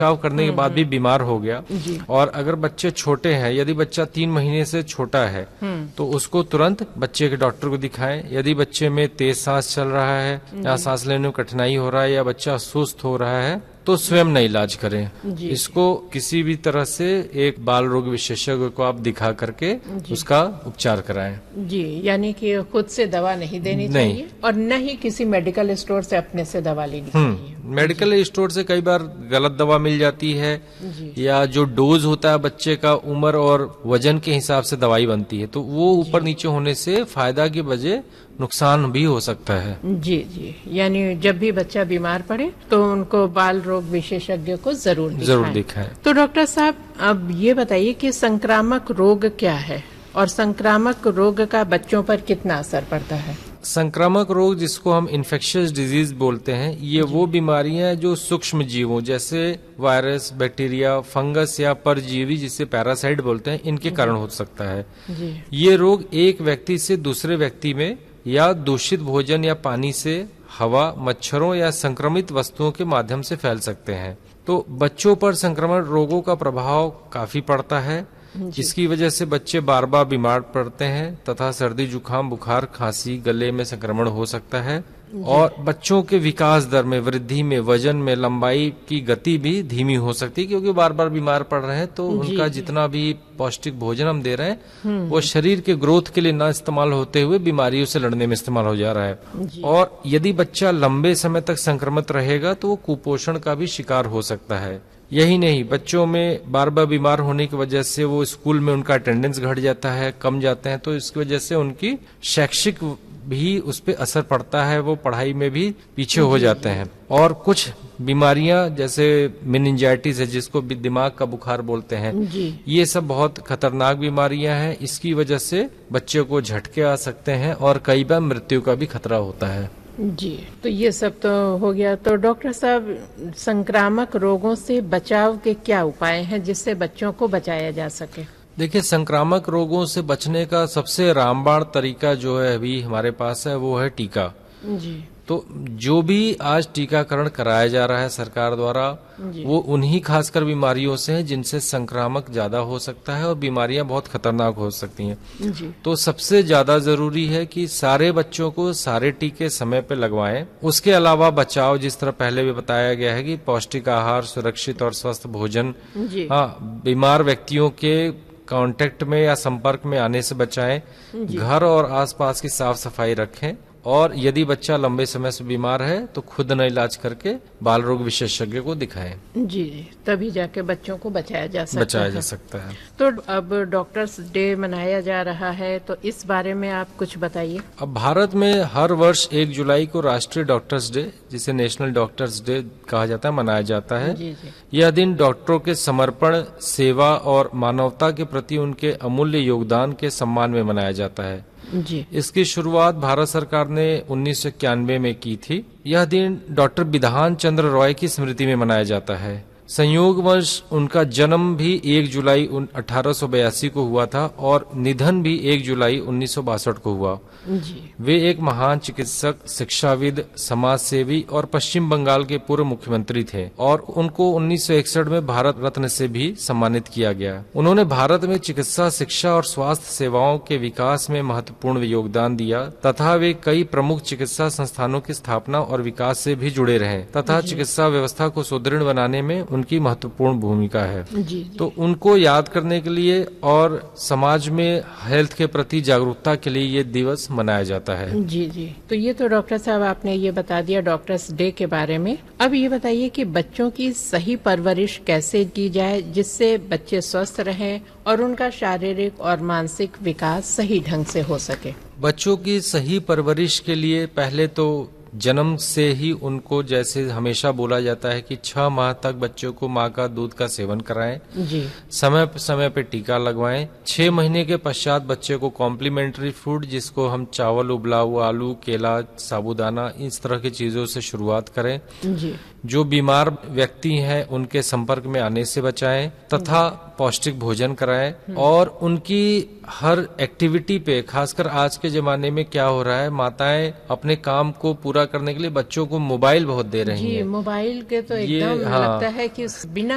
बचाव करने के बाद भी बीमार हो गया, और अगर बच्चे छोटे हैं, यदि बच्चा 3 महीने से छोटा है तो उसको तुरंत बच्चे के डॉक्टर को दिखाएं। यदि बच्चे में तेज सांस चल रहा है या सांस लेने में कठिनाई हो रहा है या बच्चा सुस्त हो रहा है तो स्वयं न इलाज करें। इसको किसी भी तरह से एक बाल रोग विशेषज्ञ को आप दिखा करके उसका उपचार कराएं। जी, यानी कि खुद से दवा नहीं देनी चाहिए और न ही किसी मेडिकल स्टोर से अपने से दवा लेनी चाहिए। मेडिकल स्टोर से कई बार गलत दवा मिल जाती है या जो डोज होता है बच्चे का उम्र और वजन के हिसाब से दवाई बनती है, तो वो ऊपर नीचे होने से फायदा की बजाय नुकसान भी हो सकता है। जी जी, यानी जब भी बच्चा बीमार पड़े तो उनको बाल रोग विशेषज्ञ को जरूर दिखाएं। तो डॉक्टर साहब, अब ये बताइए कि संक्रामक रोग क्या है और संक्रामक रोग का बच्चों पर कितना असर पड़ता है? संक्रामक रोग, जिसको हम इन्फेक्शियस डिजीज बोलते हैं, ये वो बीमारियां जो सूक्ष्म जीवों जैसे वायरस, बैक्टीरिया, फंगस या परजीवी जिसे पैरासाइट बोलते हैं, इनके कारण हो सकता है। ये रोग एक व्यक्ति से दूसरे व्यक्ति में या दूषित भोजन या पानी से, हवा, मच्छरों या संक्रमित वस्तुओं के माध्यम से फैल सकते हैं। तो बच्चों पर संक्रमण रोगों का प्रभाव काफी पड़ता है, जिसकी वजह से बच्चे बार बार बीमार पड़ते हैं तथा सर्दी, जुकाम, बुखार, खांसी, गले में संक्रमण हो सकता है। और बच्चों के विकास दर में, वृद्धि में, वजन में, लंबाई की गति भी धीमी हो सकती है, क्योंकि बार बार बीमार पड़ रहे हैं तो उनका जितना भी पौष्टिक भोजन हम दे रहे हैं वो शरीर के ग्रोथ के लिए ना इस्तेमाल होते हुए बीमारियों से लड़ने में इस्तेमाल हो जा रहा है। और यदि बच्चा लंबे समय तक संक्रमित रहेगा तो वो कुपोषण का भी शिकार हो सकता है। यही नहीं, बच्चों में बार बार बीमार होने की वजह से वो स्कूल में उनका अटेंडेंस घट जाता है, कम जाते हैं, तो इसकी वजह से उनकी शैक्षिक भी उस पे असर पड़ता है, वो पढ़ाई में भी पीछे हो जाते हैं। और कुछ बीमारियां जैसे मेनिंजाइटिस है, जिसको दिमाग का बुखार बोलते हैं, ये सब बहुत खतरनाक बीमारियां हैं। इसकी वजह से बच्चों को झटके आ सकते हैं और कई बार मृत्यु का भी खतरा होता है। जी, तो ये सब तो हो गया। तो डॉक्टर साहब, संक्रामक रोगों से बचाव के क्या उपाय हैं जिससे बच्चों को बचाया जा सके? देखिए, संक्रामक रोगों से बचने का सबसे रामबाण तरीका जो है अभी हमारे पास है वो है टीका। जी। तो जो भी आज टीकाकरण कराया जा रहा है सरकार द्वारा, वो उन्हीं खासकर बीमारियों से है जिनसे संक्रामक ज्यादा हो सकता है और बीमारियां बहुत खतरनाक हो सकती हैं। तो सबसे ज्यादा जरूरी है कि सारे बच्चों को सारे टीके समय पे लगवाएं। उसके अलावा बचाव, जिस तरह पहले भी बताया गया है कि पौष्टिक आहार, सुरक्षित और स्वस्थ भोजन, बीमार व्यक्तियों के कांटेक्ट में या संपर्क में आने से बचाएं, घर और आसपास की साफ सफाई रखें, और यदि बच्चा लंबे समय से बीमार है तो खुद न इलाज करके बाल रोग विशेषज्ञ को दिखाएं। जी, तभी जाके बच्चों को बचाया जा सकता है। तो अब डॉक्टर्स डे मनाया जा रहा है, तो इस बारे में आप कुछ बताइए। अब भारत में हर वर्ष 1 जुलाई को राष्ट्रीय डॉक्टर्स डे, जिसे नेशनल डॉक्टर्स डे कहा जाता है, मनाया जाता है। यह दिन डॉक्टरों के समर्पण, सेवा और मानवता के प्रति उनके अमूल्य योगदान के सम्मान में मनाया जाता है। इसकी शुरुआत भारत सरकार ने 1991 में की थी। यह दिन डॉक्टर बिधान चंद्र रॉय की स्मृति में मनाया जाता है। संयोगवश उनका जन्म भी 1 जुलाई 1882 को हुआ था और निधन भी 1 जुलाई 1962 को हुआ। वे एक महान चिकित्सक, शिक्षाविद, समाज सेवी और पश्चिम बंगाल के पूर्व मुख्यमंत्री थे और उनको 1961 में भारत रत्न से भी सम्मानित किया गया। उन्होंने भारत में चिकित्सा, शिक्षा और स्वास्थ्य सेवाओं के विकास में महत्वपूर्ण योगदान दिया तथा वे कई प्रमुख चिकित्सा संस्थानों की स्थापना और विकास से भी जुड़े रहे तथा चिकित्सा व्यवस्था को सुदृढ़ बनाने में उनकी महत्वपूर्ण भूमिका है। तो उनको याद करने के लिए और समाज में हेल्थ के प्रति जागरूकता के लिए ये दिवस मनाया जाता है। जी जी, तो ये तो डॉक्टर साहब आपने ये बता दिया डॉक्टर्स डे के बारे में। अब ये बताइए कि बच्चों की सही परवरिश कैसे की जाए जिससे बच्चे स्वस्थ रहें और उनका शारीरिक और मानसिक विकास सही ढंग से हो सके। बच्चों की सही परवरिश के लिए पहले तो जन्म से ही उनको, जैसे हमेशा बोला जाता है कि 6 माह तक बच्चों को माँ का दूध का सेवन कराएं, समय समय पे टीका लगवाएं। 6 महीने के पश्चात बच्चे को कॉम्प्लीमेंट्री फूड, जिसको हम चावल, उबला हुआ आलू, केला, साबूदाना, इस तरह की चीजों से शुरुआत करें। जो बीमार व्यक्ति हैं उनके संपर्क में आने से बचाएं तथा पौष्टिक भोजन कराएं और उनकी हर एक्टिविटी पे, खासकर आज के जमाने में क्या हो रहा है, माताएं अपने काम को पूरा करने के लिए बच्चों को मोबाइल बहुत दे रही हैं। मोबाइल के तो एकदम लगता है कि बिना